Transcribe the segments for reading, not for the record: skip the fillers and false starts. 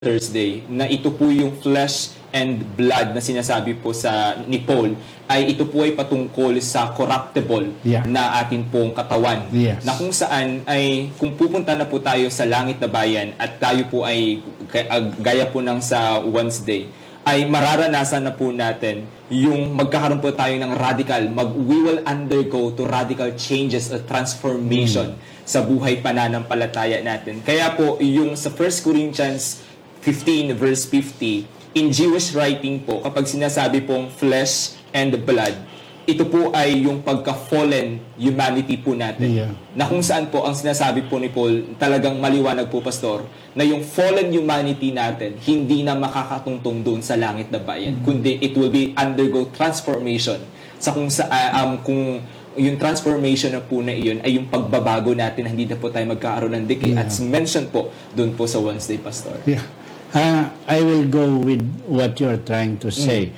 Thursday na ito po yung flesh and blood na sinasabi po ni Paul ay ito po ay patungkol sa corruptible na atin pong katawan. Na kung saan ay kung pupunta na po tayo sa langit na bayan at tayo po ay gaya po ng sa Wednesday ay mararanasan na po natin yung magkakaroon po tayo ng we will undergo to radical changes or transformation sa buhay pananampalataya natin. Kaya po yung sa 1 Corinthians 15 verse 50, in Jewish writing po, kapag sinasabi pong flesh and blood, ito po ay yung pagka-fallen humanity po natin. Na kung saan po ang sinasabi po ni Paul, talagang maliwanag po, Pastor, na yung fallen humanity natin, hindi na makakatungtong doon sa langit na bayan, kundi it will be undergo transformation. Sa kung yung transformation na po na iyon ay yung pagbabago natin, hindi na po tayo magkakaroon ng decay. At mention po doon po sa Wednesday, Pastor. I will go with what you're trying to say.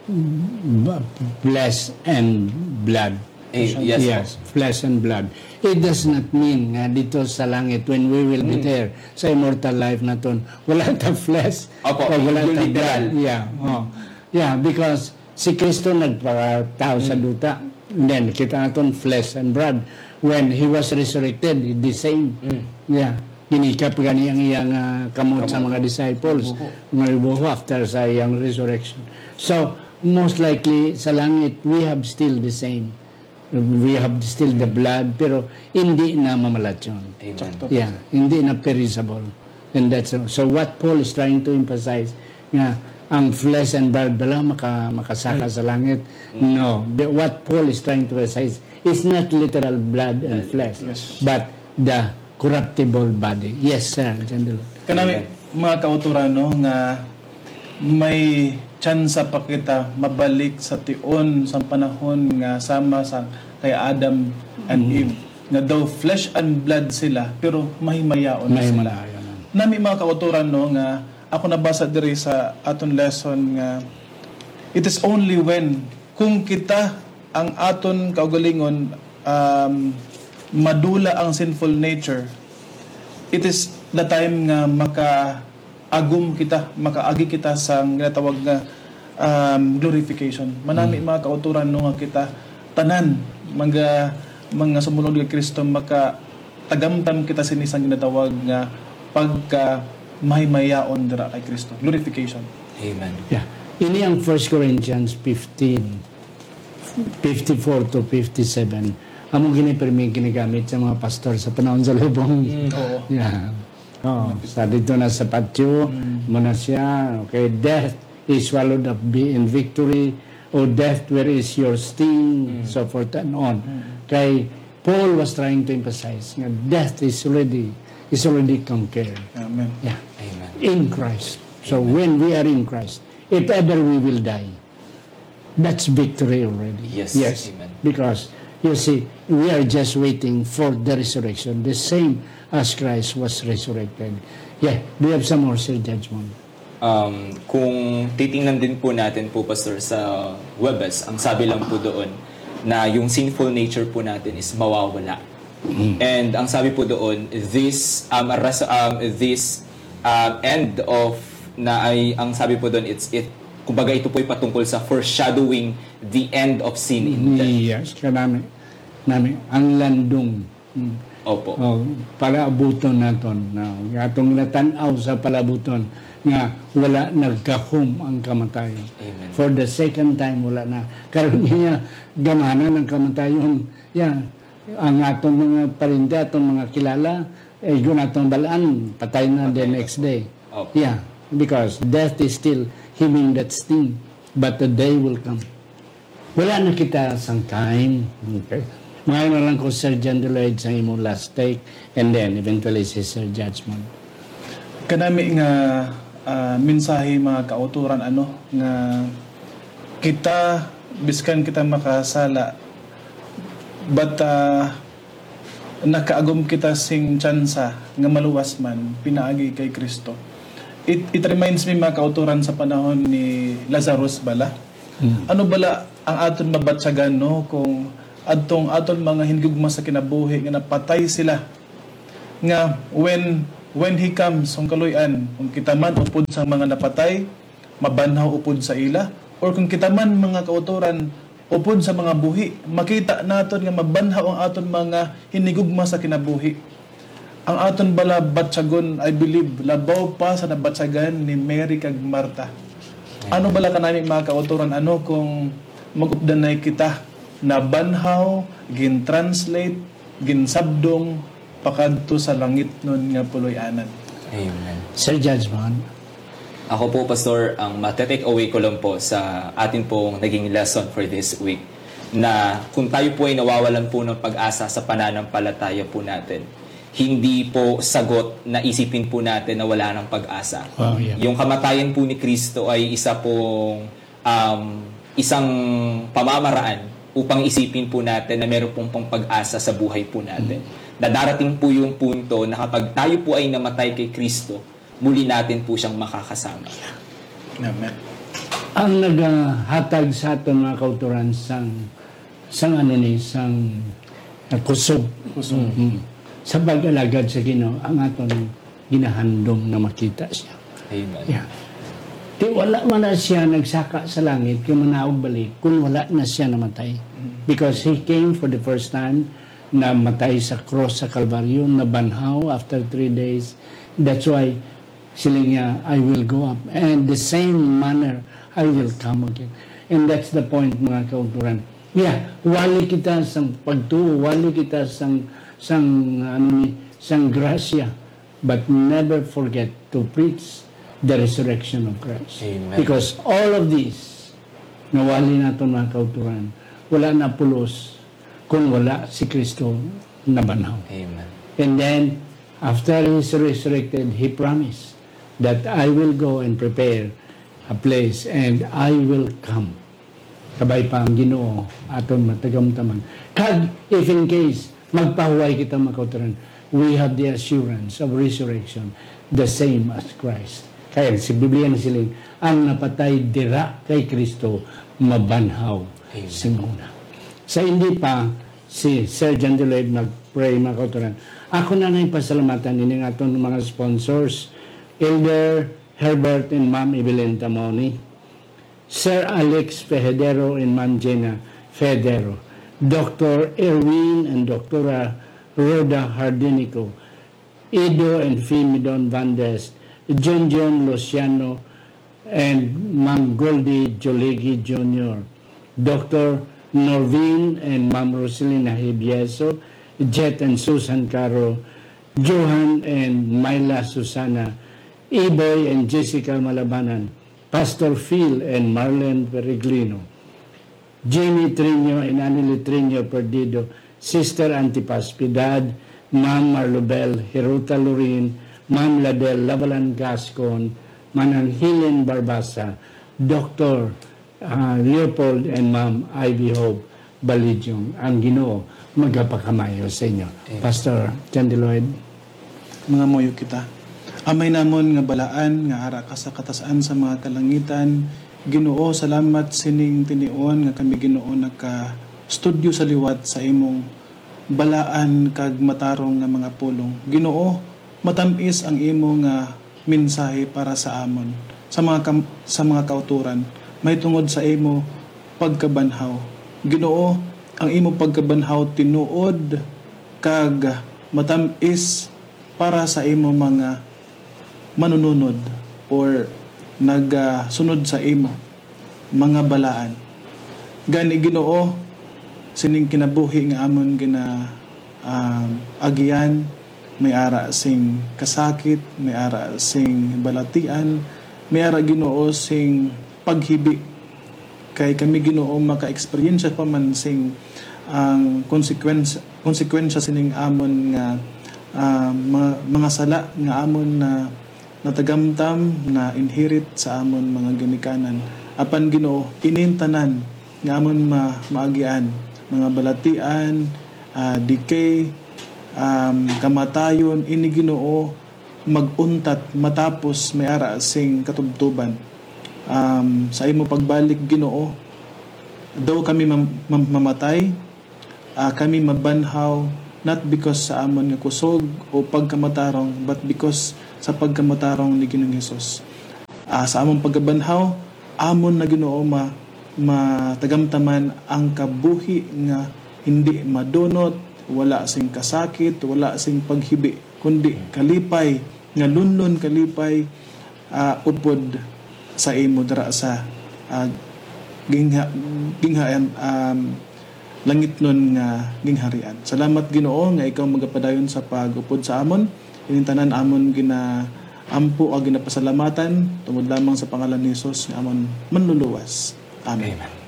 Flesh and blood. Yes, flesh and blood. It does not mean dito sa langit when we will be there sa immortal life na ton, wala tayong flesh o wala tayong blood. Because si Kristo nagpatao sa duta. Then kita naton flesh and blood. When He was resurrected, the same. Ginikap gani ang iyang kamot sa mga disciples after sa iyang resurrection. So, most likely, sa langit, we have still the same. We have still the blood, pero hindi na mamalat yun. Hindi na perishable. And that's so what Paul is trying to emphasize, ang flesh and blood bala makasaka sa langit. No. What Paul is trying to emphasize is not literal blood and flesh, but the corruptible body. Yes, sir. Kanami, mga kauturan, nga may tsansa pa kita mabalik sa tion sa panahon nga sama sa kay Adam and Eve. Nga daw flesh and blood sila, pero mahimayaon na sila. Nami mga kauturan, nga ako nabasa diri sa aton lesson nga it is only when kung kita ang aton kaugalingon madula ang sinful nature, it is the time nga makaagi kita sa ginatawag nga glorification. Manami mga kauturan nga kita tanan mga sumunod kay Kristo tagamtam kita sinisang ginatawag nga pagka mahimayaon dira kay Kristo. Glorification. Amen. Ini ang 1 Corinthians 15 54 to 57. Among ginigamit sa mga pastor sa panahon sa lubong. Sa dito na sa patio, muna siya, okay, death is swallowed up in victory, o death, where is your sting, so forth and on. Kay Paul was trying to emphasize nga death is already conquered. Amen. Amen. In Christ. So when we are in Christ, if ever we will die, that's victory already. Yes. Amen. Because you see, we are just waiting for the resurrection, the same as Christ was resurrected. Do you have some more, Sir Judgment? Kung titingnan din po natin po, Pastor, sa Webes, ang sabi lang po doon na yung sinful nature po natin is mawawala. And ang sabi po doon, this end of na ay ang sabi po doon, kumbaga ito po ay patungkol sa foreshadowing the end of sin in death. Yes, kanami ang landong. Opo. Palaabuton naton. Atong natanaw sa palabuton nga wala nagkahum ang kamatayon. Amen. For the second time wala na. Karon niya gamana ng kamatayon. Ang atong mga parinda, atong mga kilala, yun atong balaan, patay na the next day. Opo. Because death is still himing that sting, but the day will come. Wala na kita sang time. Okay? Ngayon na lang ko, Sir John Deloyd, sa imong last take, and then eventually si Sir Judgment. Kanami nga mensahe mga kauturan nga kita biskan kita makasala but nakaagom kita sing tsansa nga maluwas man pinaagi kay Kristo. It reminds me mga kauturan sa panahon ni Lazarus bala. Ano bala ang aton mabatsagan kung aton mga hinggugma sa kinabuhi nga napatay sila nga when when He comes kung kaluyan, kung kita man upod sa mga napatay, mabanhaw upod sa ila, or kung kita man mga kauturan upod sa mga buhi, makita naton nga mabanhaw ang aton mga hinigugma sa kinabuhi. Ang aton bala batsagon, I believe, labaw pa sa nabatsagan ni Mary kag Marta. Ano bala kanami mga kauturan? Ano kung mag-updanay kita na banhaw, gin-translate, gin-sabdong, pakadto sa langit nun nga puloy-anan. Amen. Sir Judge Bond. Ako po, Pastor, ang mate-take away ko lang po sa atin pong naging lesson for this week na kung tayo po ay nawawalan po ng pag-asa sa pananampalataya po natin, hindi po sagot na isipin po natin na wala ng pag-asa. Oh, yeah. Yung kamatayan po ni Kristo ay isa pong isang pamamaraan upang isipin po natin na meron pong pag-asa sa buhay po natin. Darating po yung punto na kapag tayo po ay namatay kay Kristo, muli natin po siyang makakasama. Amen. Ang naghatag sa aton mga kauturan sang kusog. Sa pag-alagad sa Ginoo, ang aton ginahandom na makita siya. Amen. Yeah. Di wala man na siya nagsaka sa langit kung manaog balik kung wala na siya namatay. Because He came for the first time na matay sa cross sa Kalbaryo, na banhaw after 3 days. That's why sila niya, I will go up. And the same manner, I will come again. And that's the point, mga kauturan. Yeah, wali kita sang pagtuo, wali kita sang grasya, but never forget to preach the resurrection of Christ. Amen. Because all of this, nawali natin mga kauturan, wala na pulos kung wala si Kristo na banhaw. Amen. And then, after He's resurrected, He promised that I will go and prepare a place and I will come. Kabay pa ang Ginoo aton matagamtaman. Kag, if in case, magpahuway kita makauturan, we have the assurance of resurrection, the same as Christ. Kaya si Biblia na siling, ang napatay dira kay Kristo, mabanhaw simuna. Sa hindi pa, si Sir John Deloyd mag-pray makauturan. Ako na pasalamatan din ng aton mga sponsors, Elder Herbert and Ma'am Evelyn Tamoni, Sir Alex Federo and Ma'am Jenna Federo, Dr. Erwin and Dr. Rhoda Hardinico, Edo and Fimidon Vandes, John Luciano and Ma'am Goldie Jolegi Jr., Dr. Norvin and Ma'am Roselina Hibieso, Jet and Susan Caro, Johan and Myla Susana, Iboy and Jessica Malabanan, Pastor Phil and Marlene Peregrino, Jamie Trino and Anily Trino Perdido, Sister Antipas Piedad, Ma'am Marlobel Hiruta Lorin, Ma'am Ladel Lavalan Gascon, Manang Helen Barbasa, Dr. Leopold and Ma'am Ivy Hope Balidyong. Ang Ginoo magapakamayo sa inyo. Pastor John Deloyd. Mga moyo kita. Amay namon nga balaan nga ara ka sa katasaan sa mga kalangitan. Ginoo, salamat sining tinion nga kami Ginoo nagka-studio sa liwat sa imong balaan kag matarong nga mga pulong. Ginoo, matamis ang imong mensahe para sa amon sa mga kauturan. May tungod sa imo pagkabanhaw. Ginoo, ang imo pagkabanhaw tinuod kag matamis para sa imo mga manununod or nagsunod sa imo mga balaan. Gani Ginoo, sining kinabuhi nga amon gina agian, may ara sing kasakit, may ara sing balatian, may ara Ginoo sing paghibi. Kay kami Ginoo maka-experience pa man sing ang konsekwensya sining amon nga mga sala nga amon na natagamtam na inherit sa amon mga ginikanan. Apan Ginoo, inintanan nga amon maagian mga balatian, decay, kamatayon, ini Ginoo maguntat matapos may ara sing katubtuban. Sa imo pagbalik Ginoo, daw kami mamatay, kami mabanhaw, not because sa amon nga kusog o pagkamatarong, but because sa pagkamatarong ni Ginoong Hesus. Sa among pagkabanhaw, amon na Ginoo matagamtaman ang kabuhi nga hindi madunot, wala sing kasakit, wala sing paghibi, kundi kalipay, nga lunlon kalipay, upod sa imo dara sa ginghaan langit nun nga gingharian. Salamat Ginoo nga ikaw magapadayon sa pag-upod sa amon. Inintanan amon ampo o ginapasalamatan tungod lamang sa pangalan ni Jesus nga amon manluluwas. Amen.